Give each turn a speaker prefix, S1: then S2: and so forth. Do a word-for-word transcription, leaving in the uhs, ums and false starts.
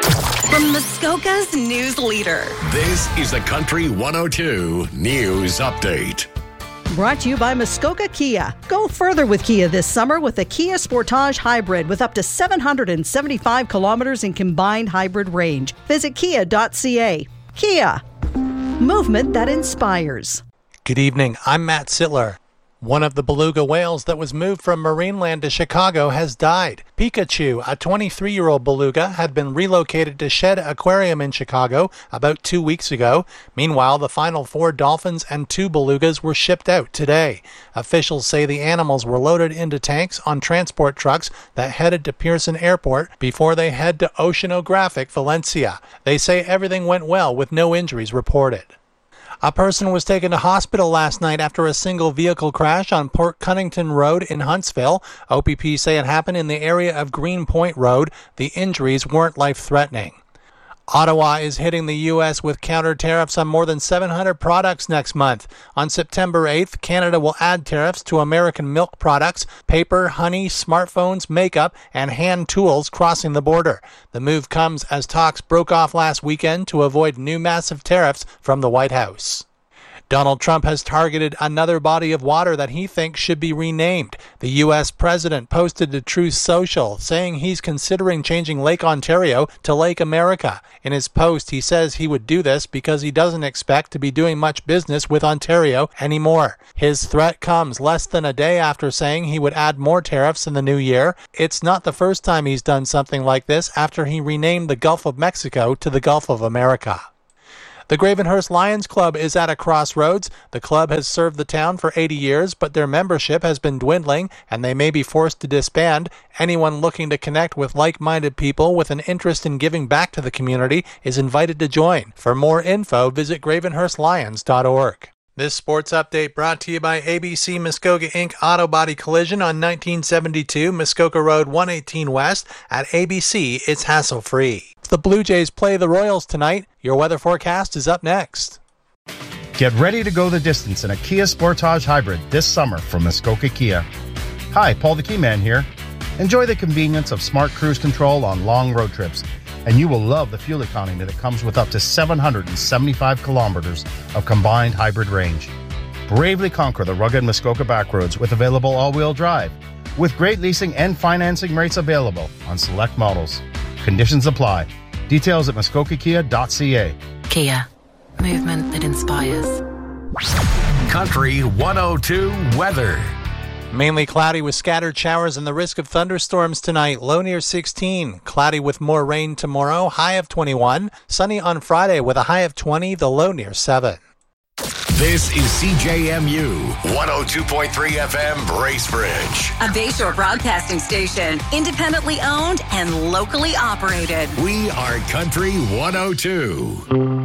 S1: From Muskoka's news leader.
S2: This is the Country one oh two News Update.
S3: Brought to you by Muskoka Kia. Go further with Kia this summer with the Kia Sportage Hybrid with up to seven hundred seventy-five kilometers in combined hybrid range. Visit kia dot c a. Kia. Movement that inspires.
S4: Good evening. I'm Matt Sittler. One of the beluga whales that was moved from Marineland to Chicago has died. Pikachu, a twenty-three-year-old beluga, had been relocated to Shed Aquarium in Chicago about two weeks ago. Meanwhile, the final four dolphins and two belugas were shipped out today. Officials say the animals were loaded into tanks on transport trucks that headed to Pearson Airport before they head to Oceanographic Valencia. They say everything went well with no injuries reported. A person was taken to hospital last night after a single vehicle crash on Port Cunnington Road in Huntsville. O P P say it happened in the area of Green Point Road. The injuries weren't life-threatening. Ottawa is hitting the U S with counter tariffs on more than seven hundred products next month. On September eighth, Canada will add tariffs to American milk products, paper, honey, smartphones, makeup, and hand tools crossing the border. The move comes as talks broke off last weekend to avoid new massive tariffs from the White House. Donald Trump has targeted another body of water that he thinks should be renamed. The U S president posted to Truth Social saying he's considering changing Lake Ontario to Lake America. In his post, he says he would do this because he doesn't expect to be doing much business with Ontario anymore. His threat comes less than a day after saying he would add more tariffs in the new year. It's not the first time he's done something like this after he renamed the Gulf of Mexico to the Gulf of America. The Gravenhurst Lions Club is at a crossroads. The club has served the town for eighty years, but their membership has been dwindling, and they may be forced to disband. Anyone looking to connect with like-minded people with an interest in giving back to the community is invited to join. For more info, visit gravenhurst lions dot org. This sports update brought to you by A B C Muskoka Incorporated Auto Body Collision on nineteen seventy-two Muskoka Road one eighteen West. At A B C, it's hassle-free. The Blue Jays play the Royals tonight. Your weather forecast is up next.
S5: Get ready to go the distance in a Kia Sportage Hybrid this summer from Muskoka Kia. Hi, Paul the Keyman here. Enjoy the convenience of smart cruise control on long road trips, and you will love the fuel economy that comes with up to seven hundred seventy-five kilometers of combined hybrid range. Bravely conquer the rugged Muskoka backroads with available all-wheel drive, with great leasing and financing rates available on select models. Conditions apply. Details at muskoka kia dot c a.
S1: Kia. Movement that inspires.
S2: Country one oh two weather.
S4: Mainly cloudy with scattered showers and the risk of thunderstorms tonight. Low near sixteen. Cloudy with more rain tomorrow. High of twenty-one. Sunny on Friday with a high of twenty. The low near seven.
S2: This is C J M U one oh two point three F M Bracebridge.
S1: A Bayshore broadcasting station. Independently owned and locally operated.
S2: We are Country one oh two.